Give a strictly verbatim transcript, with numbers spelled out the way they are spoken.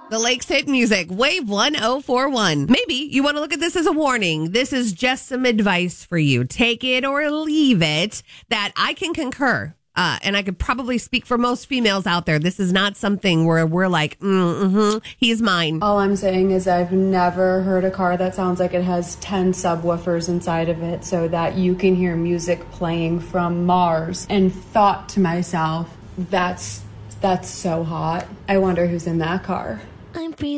The Lakes Hit Music, Wave one oh four one. Maybe you want to look at this as a warning. This is just some advice for you. Take it or leave it. That I can concur. Uh, and I could probably speak for most females out there. This is not something where we're like, mm-hmm, he's mine. All I'm saying is I've never heard a car that sounds like it has ten subwoofers inside of it so that you can hear music playing from Mars, and thought to myself, that's, that's so hot. I wonder who's in that car. I'm free.